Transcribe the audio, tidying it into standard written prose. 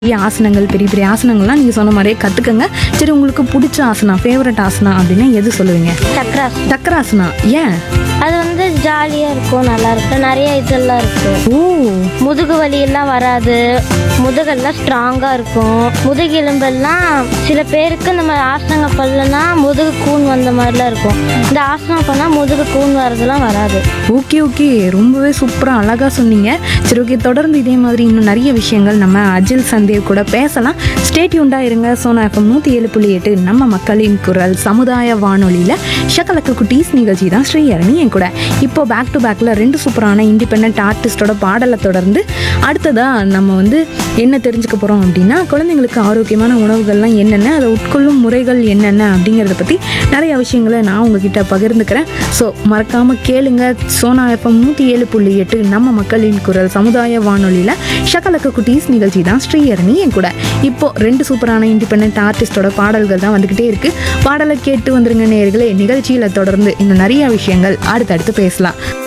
பெரிய ஆசனங்கள், பெரிய பெரிய ஆசனங்கள்லாம் நீங்கள் சொன்ன மாதிரியே கற்றுக்கங்க. சரி, உங்களுக்கு பிடிச்ச ஆசனா, ஃபேவரட் ஆசனா அப்படின்னா எது சொல்லுவீங்க? சக்கராசனம். சக்கராசனா. ஏன்? அது வந்து ஜாலியாக இருக்கும், நல்லா இருக்கும், நிறைய இதெல்லாம் இருக்கும். ஓ, முதுகு வலியெல்லாம் வராது, முதுகெல்லாம் ஸ்ட்ராங்காக இருக்கும். முதுகெலும்பெல்லாம் சில பேருக்கு நம்ம ஆசனங்கள் பண்ணலன்னா முதுகு கூன் வந்த மாதிரிலாம் இருக்கும். இந்த ஆசனம் பண்ணால் முதுகு கூன் வரதெல்லாம் வராது. ஓகே ஓகே, ரொம்பவே சூப்பராக அழகாக சொன்னீங்க. சரி, ஓகே, தொடர்ந்து இதே மாதிரி இன்னும் நிறைய விஷயங்கள் நம்ம அஜில் சந்தேவ் கூட பேசலாம். ஸ்டே டியூன்டாக இருங்க. சோனா எஃப்எம் 107.8 நம்ம மக்களின் குரல் சமுதாய வானொலியில் ஷக்கலக்கு குட்டீஸ் நிகழ்ச்சி தான் ஸ்ரீஹரணி என் கூட. இப்போ பேக் டு பேக்கில் 2 சூப்பரான இண்டிபெண்ட் ஆர்டிஸ்டோட பாடலை தொடர்ந்து அடுத்ததாக நம்ம வந்து என்ன தெரிஞ்சுக்க போகிறோம் அப்படின்னா, குழந்தைங்களுக்கு ஆரோக்கியமான உணவுகள்லாம் என்னென்ன, அதை உட்கொள்ளும் முறைகள் என்னென்ன அப்படிங்கிறத பற்றி நிறைய விஷயங்களை நான் உங்ககிட்ட பகிர்ந்துக்கிறேன். ஸோ மறக்காமல் கேளுங்க. சோனா எஃப்எம் 107.8 நம்ம மக்களின் குரல் சமுதாய வானொலியில் ஷக்கலக்கு குட்டீஸ் நிகழ்ச்சி தான் ஸ்ரீஹரணி என் கூட. இப்போ 2 சூப்பரான இண்டிபெண்ட் ஆர்டிஸ்டோட பாடல்கள் தான் வந்துக்கிட்டே இருக்குது. பாடலை கேட்டு வந்துருங்க நேயர்களே. நிகழ்ச்சியில் தொடர்ந்து இன்னும் நிறைய விஷயங்கள் அடுத்தடுத்து பேசலாம்.